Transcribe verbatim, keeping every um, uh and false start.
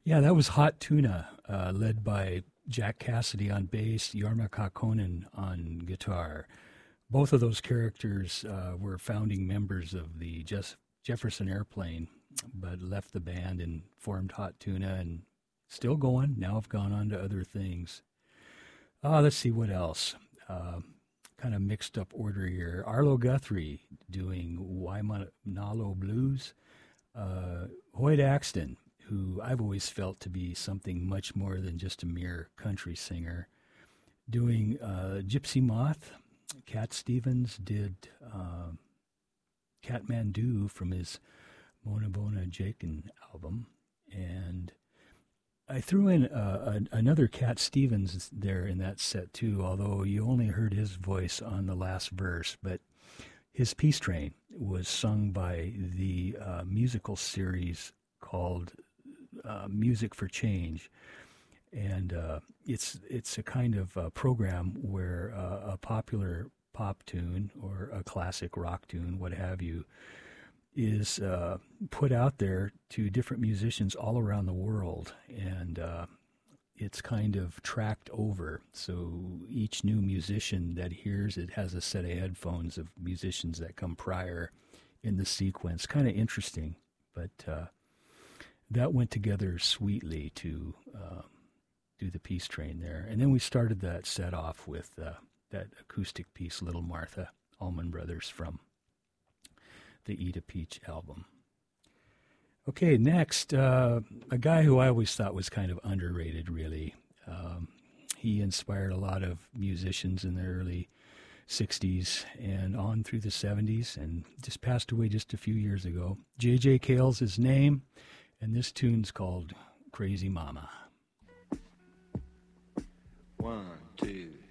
Yeah, that was Hot Tuna, uh, led by Jack Cassidy on bass, Jorma Kaukonen on guitar. Both of those characters uh, were founding members of the Jeff- Jefferson Airplane, but left the band and formed Hot Tuna and still going. Now have gone on to other things. Uh, let's see what else. Uh, kind of mixed up order here. Arlo Guthrie doing Waimanalo Blues. Uh, Hoyt Axton, who I've always felt to be something much more than just a mere country singer, doing uh, Gypsy Moth. Cat Stevens did uh, Kathmandu from his Mona Bona Jakin album. And I threw in uh, a, another Cat Stevens there in that set too, although you only heard his voice on the last verse. But his Peace Train was sung by the uh, musical series called uh, Music for Change. And uh, it's it's a kind of uh, program where uh, a popular pop tune or a classic rock tune, what have you, is uh, put out there to different musicians all around the world, and uh, it's kind of tracked over. So each new musician that hears it has a set of headphones of musicians that come prior in the sequence. Kind of interesting, but uh, that went together sweetly to uh, do the Peace Train there. And then we started that set off with uh, that acoustic piece, Little Martha, Allman Brothers from the Eat a Peach album. Okay, next, uh, a guy who I always thought was kind of underrated, really. Um, he inspired a lot of musicians in the early sixties and on through the seventies, and just passed away just a few years ago. J J. Cale's his name, and this tune's called Crazy Mama. One, two,